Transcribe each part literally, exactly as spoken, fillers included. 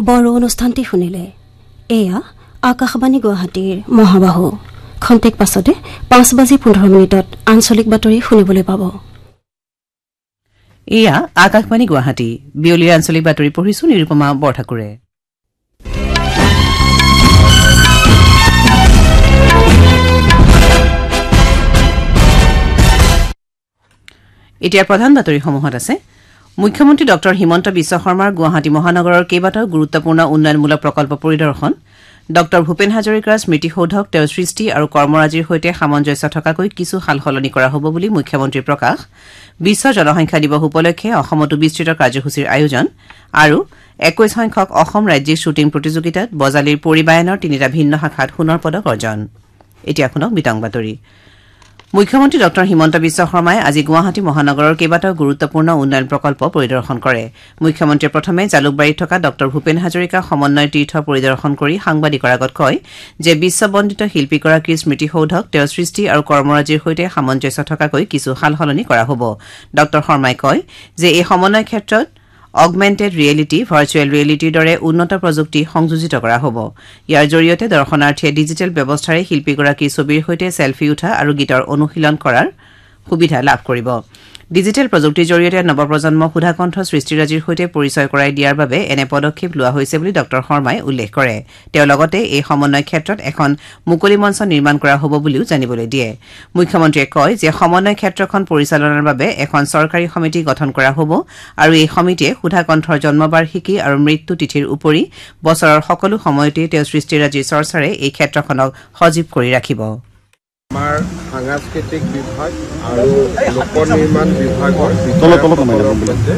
বড় অনুষ্ঠানটি শুনিলে এয়া আকাশবাণী গুৱাহাটীৰ মহাবাহু খন্তেক পাছতে পাঁচ বাজি পোন্ধৰ মিনিটত আঞ্চলিক বাতৰি শুনিবলৈ পাব। এয়া আকাশবাণী গুৱাহাটী বিয়লিৰ আঞ্চলিক বাতৰি পঢ়িছো নিৰুপমা বৰঠাকুৰে। এতিয়া প্ৰধান বাতৰিসমূহত আছে মুখ্যমন্ত্ৰী ডক্টৰ হিমন্ত বিশ্ব শৰ্মাৰ গুৱাহাটী মহানগৰৰ কেইবাটাও গুৰুত্বপূৰ্ণ উন্নয়নমূলক প্ৰকল্প পৰিদৰ্শন ডক্টৰ ভূপেন হাজৰিকাৰ স্মৃতিসৌধক তেওঁৰ সৃষ্টি আৰু কৰ্মৰাজিৰ সৈতে সামঞ্জস্য থকাকৈ কিছু সালসলনি কৰা হ'ব বুলি মুখ্যমন্ত্ৰীৰ প্ৰকাশ বিশ্ব জনসংখ্যা দিৱস উপলক্ষে অসমতো বিস্তৃত কাৰ্যসূচীৰ আয়োজন আৰু একৈশ সংখ্যক অসম ৰাজ্যিক শ্বুটিং প্ৰতিযোগিতাত বজালীৰ পৰিবায়নৰ তিনিটা ভিন্ন শাখাত সোণৰ পদক অৰ্জন। এতিয়া শুনক বিতং বাতৰি। মুখ্যমন্ত্ৰী ডক্টৰ হিমন্ত বিশ্ব শৰ্মাই আজি গুৱাহাটী মহানগৰৰ কেইবাটাও গুৰুত্বপূৰ্ণ উন্নয়ন প্ৰকল্প পৰিদৰ্শন কৰে। মুখ্যমন্ত্ৰীয়ে প্ৰথমে জালুকবাৰীত থকা ডক্টৰ ভূপেন হাজৰিকা সমন্বয় তীৰ্থ পৰিদৰ্শন কৰি সাংবাদিকৰ আগত কয় যে বিশ্ববন্দিত শিল্পীগৰাকীৰ স্মৃতিসৌধক তেওঁৰ সৃষ্টি আৰু কৰ্মৰাজিৰ সৈতে সামঞ্জস্য থকাকৈ কিছু সালসলনি কৰা হ'ব। ডক্টৰ শৰ্মাই কয় যে এই সমন্বয় ক্ষেত্ৰত অগমেণ্টেড ৰিয়েলিটি ভাৰ্চুৱেল ৰিয়েলিটিৰ দৰে উন্নত প্ৰযুক্তি সংযোজিত কৰা হ'ব। ইয়াৰ জৰিয়তে দৰ্শনাৰ্থীয়ে ডিজিটেল ব্যৱস্থাৰে শিল্পীগৰাকীৰ ছবিৰ সৈতে ছেলফি উঠা আৰু গীতৰ অনুশীলন কৰাৰ সুবিধা লাভ কৰিব। ডিজিটেল প্ৰযুক্তিৰ জৰিয়তে নৱপ্ৰজন্মক সুধাকণ্ঠ সৃষ্টিৰাজিৰ সৈতে পৰিচয় কৰাই দিয়াৰ বাবে এনে পদক্ষেপ লোৱা হৈছে বুলি ডক্টৰ শৰ্মাই উল্লেখ কৰে। তেওঁ লগতে এই সমন্বয় ক্ষেত্ৰত এখন মুকলি মঞ্চ নিৰ্মাণ কৰা হ'ব বুলিও জানিবলৈ দিয়ে। মুখ্যমন্ত্ৰীয়ে কয় যে সমন্বয় ক্ষেত্ৰখন পৰিচালনাৰ বাবে এখন চৰকাৰী সমিতি গঠন কৰা হ'ব আৰু এই সমিতিয়ে সুধাকণ্ঠৰ জন্মবাৰ্ষিকী আৰু মৃত্যু তিথিৰ উপৰি বছৰৰ সকলো সময়তে তেওঁ সৃষ্টিৰাজিৰ চৰ্চাৰে এই ক্ষেত্ৰখনক সজীৱ কৰি ৰাখিব। আমাৰ সাংস্কৃতিক বিভাগ আৰু লোক নিৰ্মাণ বিভাগৰ মধ্যে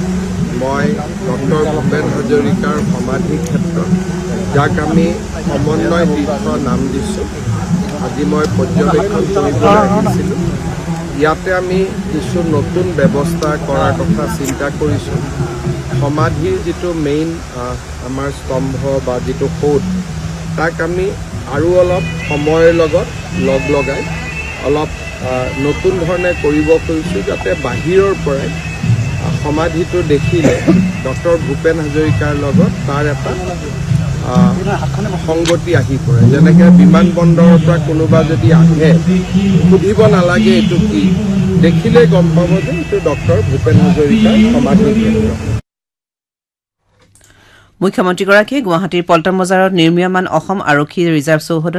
মই ডক্টৰ ভূপেন হাজৰিকাৰ সমাধি ক্ষেত্ৰ যাক আমি সমন্বয় তীৰ্থ নাম দিছোঁ আজি মই পৰ্যবেক্ষণ কৰিবলৈ আহিছিলোঁ। ইয়াতে আমি কিছু নতুন ব্যৱস্থা কৰাৰ কথা চিন্তা কৰিছোঁ। সমাধিৰ যিটো মেইন আমাৰ স্তম্ভ বা যিটো সৌধ তাক আমি আৰু অলপ সময়ৰ লগত লগ লগাই অলপ নতুন ধৰণে কৰিব খুজিছোঁ যাতে বাহিৰৰ পৰাই সমাধিটো দেখিলে ডক্টৰ ভূপেন হাজৰিকাৰ লগত তাৰ এটা সংগতি আহি পৰে। যেনেকৈ বিমানবন্দৰৰ পৰা কোনোবা যদি আহে সুধিব নালাগে এইটো কি, দেখিলে গম পাব যে এইটো ডক্টৰ ভূপেন হাজৰিকাৰ সমাধি কেন্দ্ৰ। মুখ্যমন্ত্ৰীগৰাকীয়ে গুৱাহাটীৰ পল্টন বজাৰত নিৰ্মীয়মান অসম আৰক্ষী ৰিজাৰ্ভ চৌহদৰ